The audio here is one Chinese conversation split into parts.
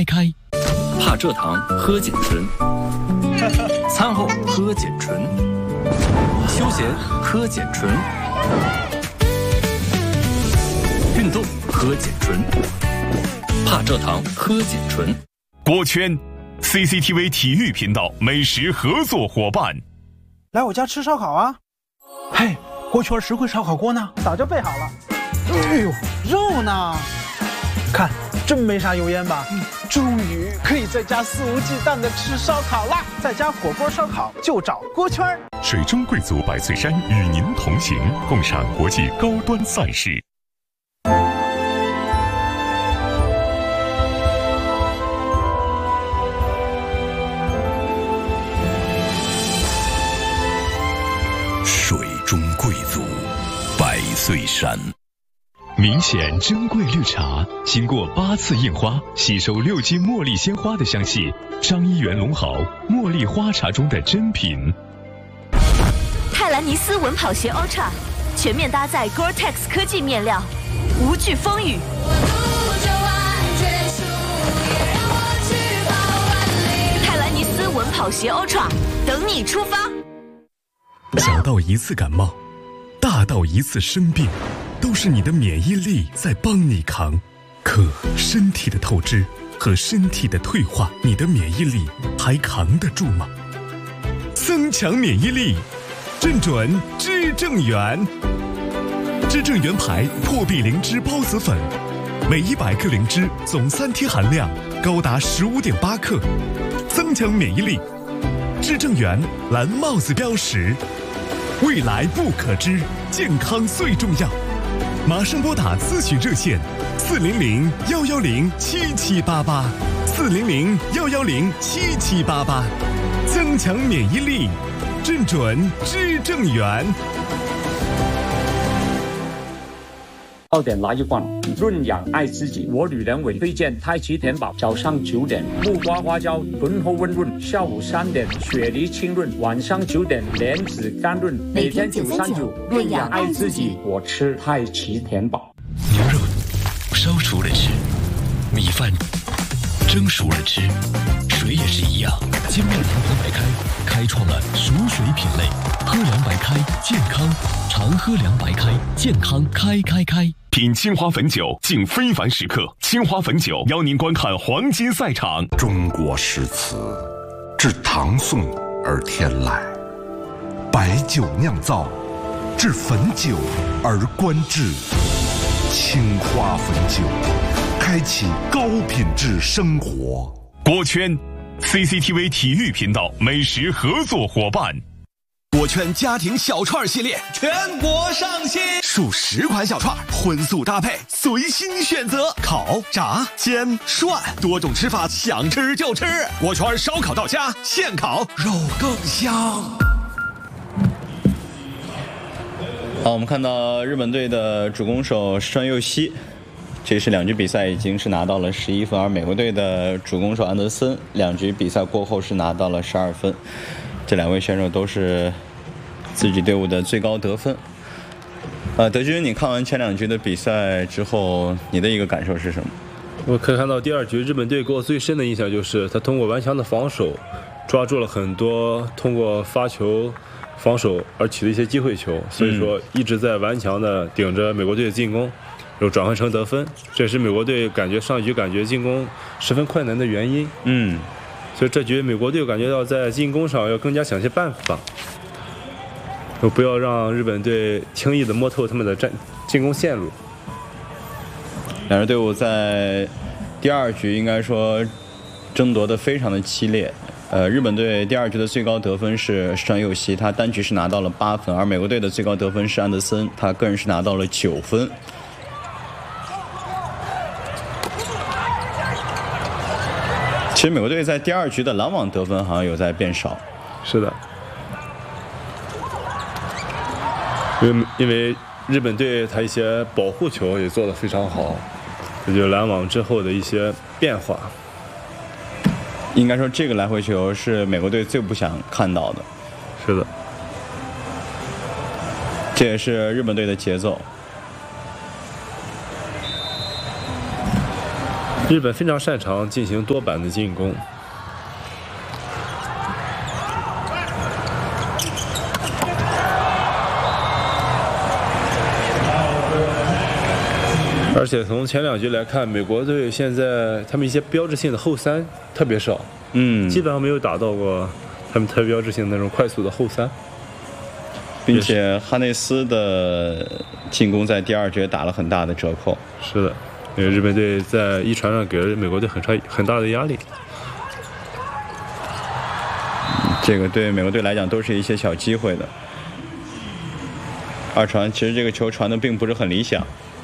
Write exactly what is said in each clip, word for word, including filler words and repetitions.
开。怕蔗糖喝碱醇，餐后喝碱醇，休闲喝碱醇，运动喝碱醇，怕蔗糖喝碱醇。 锅圈 C C T V 体育频道美食合作伙伴， 来我家吃烧烤啊！嘿，锅圈实惠烧烤锅呢？早就备好了。哎呦，肉呢？看，真没啥油烟吧？嗯，终于可以在家肆无忌惮的吃烧烤啦！在家火锅烧烤就找锅圈。 水中贵族百岁山与您同行，共赏国际高端赛事。 水中贵族百岁山。 明显珍贵绿茶，经过八次印花，吸收六斤茉莉鲜花的香气，张一元龙豪茉莉花茶中的珍品。 泰兰尼斯稳跑鞋 Ultra 全面搭载 Gore-Tex 科技面料，无惧风雨。泰兰尼斯稳跑鞋 Ultra 等你出发。 小到一次感冒，大到一次生病，都是你的免疫力在帮你扛。可身体的透支和身体的退化，你的免疫力还扛得住吗？增强免疫力，正准知正元。知正元牌破壁灵芝孢子粉，每一百克灵芝总三天含量高达十五点八克，增强免疫力。知正元蓝帽子标识。未来不可知，健康最重要。马上拨打咨询热线四零零幺幺零七七八八，四零零幺幺零七七八八，增强免疫力，正准知正元。 二点来一罐，润养爱自己。我女人为推荐太极田宝，早上九点木瓜花椒醇厚温润，下午三点雪梨清润，晚上九点莲子甘润，每天九三九，润养爱自己。我吃太极田宝。 牛肉烧熟了吃，米饭蒸熟了吃，水也是一样。金麦阳光白开开创了熟水品类，喝凉白开健康，常喝凉白开健康开开开。 品青花汾酒，敬非凡时刻。青花汾酒邀您观看黄金赛场。 中国诗词自唐宋而天来，白酒酿造，至汾酒而观之。青花汾酒，开启高品质生活。 锅圈 C C T V 体育频道美食合作伙伴。 锅圈家庭小串系列全国上新，数十款小串，荤素搭配，随心选择，烤、炸、煎、涮，多种吃法，想吃就吃。锅圈烧烤到家，现烤肉更香。 好，我们看到日本队的主攻手石川佑希，这是两局比赛已经是拿到了十一分，而美国队的主攻手安德森两局比赛过后是拿到了十二分。这两位选手都是自己队伍的最高得分。呃，德军，你看完前两局的比赛之后，你的一个感受是什么？ 我可以看到第二局日本队给我最深的印象就是他通过顽强的防守，抓住了很多通过发球防守而取得一些机会球，所以说一直在顽强的顶着美国队的进攻，然后转换成得分，这也是美国队感觉上一局感觉进攻十分困难的原因。 嗯。 所以这局美国队感觉到在进攻上要更加想些办法，不要让日本队轻易的摸透他们的战进攻线路。 两支队伍在第二局应该说争夺的非常的激烈。呃，日本队第二局的最高得分是石川佑希，他单局是拿到了八分，而美国队的最高得分是安德森，他个人是拿到了九分。其实美国队在第二局的拦网得分好像有在变少。 是的，因为因为日本队他一些保护球也做得非常好，这就拦网之后的一些变化。 应该说这个来回球是美国队最不想看到的。 是的， 这也是日本队的节奏。 日本非常擅长进行多板的进攻。而且从前两局来看，美国队现在他们一些标志性的后三特别少， 嗯， 基本上没有打到过他们特标志性的那种快速的后三， 并且哈内斯的进攻在第二局打了很大的折扣。 是的，因为日本队在一传上给了美国队很差很大的压力。 这个对美国队来讲都是一些小机会的。二传其实这个球传的并不是很理想。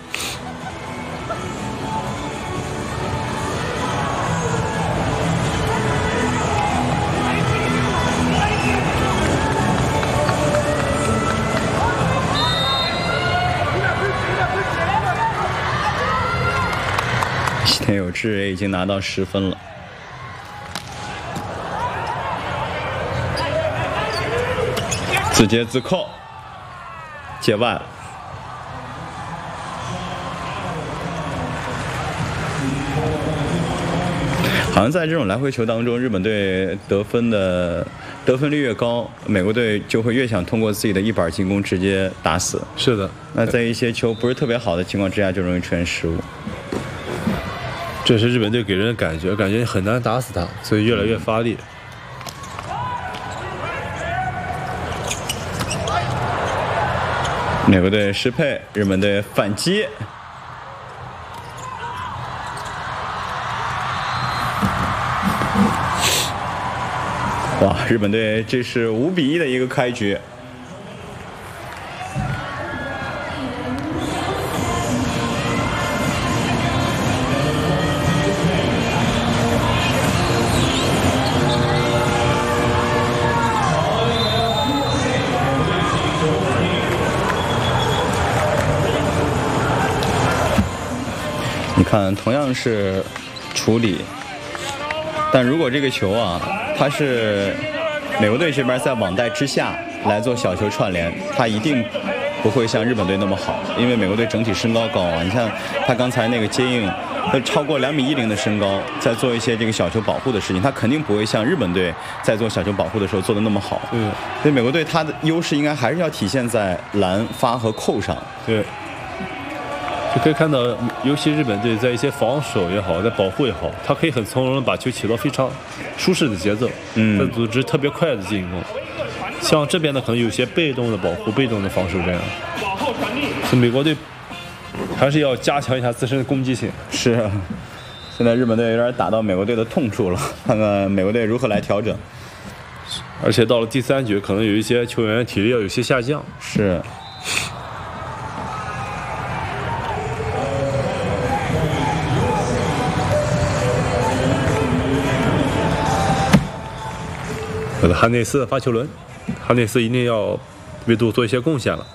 西田有志也已经拿到十分了。自接自扣，界外了。好像在这种来回球当中，日本队得分的得分率越高，美国队就会越想通过自己的一板进攻直接打死。 是的， 那在一些球不是特别好的情况之下，就容易出现失误。 这是日本队给人的感觉，感觉很难打死他，所以越来越发力。 美国队失配，日本队反击。哇，日本队这是五比一的一个开局。你看，同样是处理，但如果这个球啊，它是美国队这边在网带之下来做小球串联，它一定不会像日本队那么好，因为美国队整体身高高啊。你像他刚才那个接应，他超过两米一零的身高，在做一些这个小球保护的事情，他肯定不会像日本队在做小球保护的时候做的那么好。 嗯， 所以美国队他的优势应该还是要体现在拦发和扣上。 对。就可以看到，尤其日本队在一些防守也好，在保护也好，他可以很从容的把球起到非常舒适的节奏， 嗯， 他组织特别快的进攻。像这边呢，可能有些被动的保护、被动的防守这样。所以美国队还是要加强一下自身的攻击性。 是啊，现在日本队有点打到美国队的痛处了，看看美国队如何来调整。 而且到了第三局，可能有一些球员体力要有些下降。 是。 我的哈内斯的发球轮，哈内斯一定要为队做一些贡献了。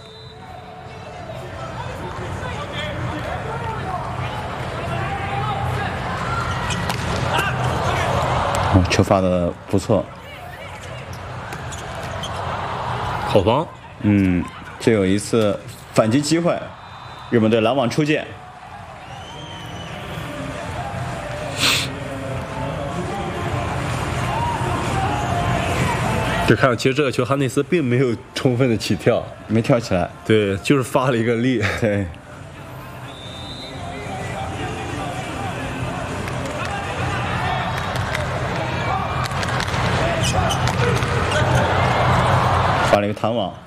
哦，球发的不错， 好防。 嗯，这有一次反击机会，日本队拦网出界。 就看到，其实这个球哈内斯并没有充分的起跳， 没跳起来， 对，就是发了一个力， 对。发了一个弹网，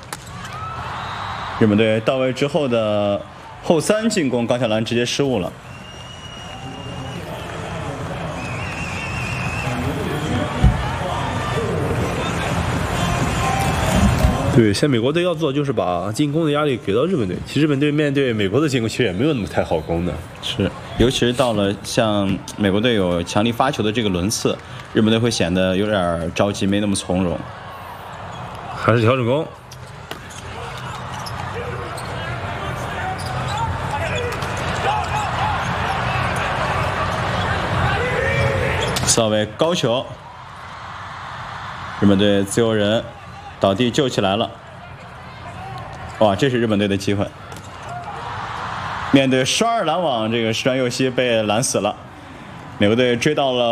日本队到位之后的后三进攻，高桥蓝直接失误了。 对，现在美国队要做的就是把进攻的压力给到日本队。其实日本队面对美国的进攻，其实也没有那么太好攻的。 是，尤其是到了像美国队有强力发球的这个轮次，日本队会显得有点着急，没那么从容。 还是调整攻。 扫位高球，日本队自由人倒地救起来了。哇，这是日本队的机会。面对双二拦网，这个石川佑希被拦死了。 美国队追到了